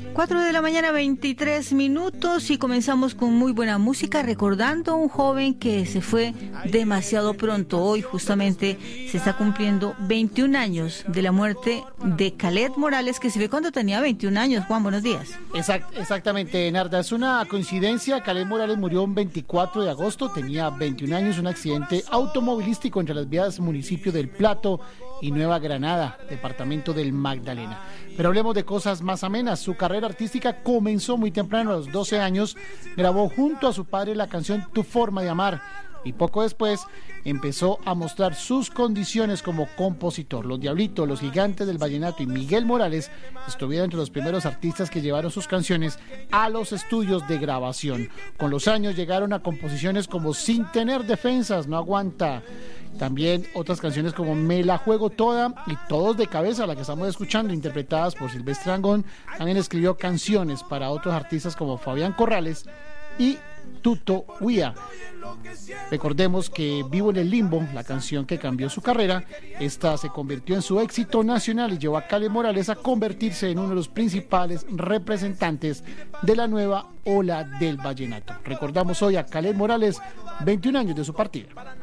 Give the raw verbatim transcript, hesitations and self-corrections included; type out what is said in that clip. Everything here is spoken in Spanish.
cuatro de la mañana, veintitrés minutos, y comenzamos con muy buena música, recordando a un joven que se fue demasiado pronto. Hoy justamente se está cumpliendo veintiún años de la muerte de Kaleth Morales, que se ve cuando tenía veintiún años. Juan, buenos días. Exact, exactamente, Narda, es una coincidencia. Kaleth Morales murió el veinticuatro de agosto, tenía veintiún años, un accidente automovilístico entre las vías municipio del Plato y Nueva Granada, departamento del Magdalena. Pero hablemos de cosas más amenas. Su carrera artística comenzó muy temprano, a los doce años, grabó junto a su padre la canción Tu Forma de Amar, y poco después empezó a mostrar sus condiciones como compositor. Los Diablitos, Los Gigantes del Vallenato y Miguel Morales estuvieron entre los primeros artistas que llevaron sus canciones a los estudios de grabación. Con los años llegaron a composiciones como Sin Tener Defensas, No Aguanta, también otras canciones como Me la Juego Toda y Todos de Cabeza, la que estamos escuchando, interpretadas por Silvestre Dangond. También escribió canciones para otros artistas como Fabián Corrales y Tuto Huía. Recordemos que Vivo en el Limbo, la canción que cambió su carrera, esta se convirtió en su éxito nacional y llevó a Kaleth Morales a convertirse en uno de los principales representantes de la nueva ola del vallenato. Recordamos hoy a Kaleth Morales, veintiún años de su partida.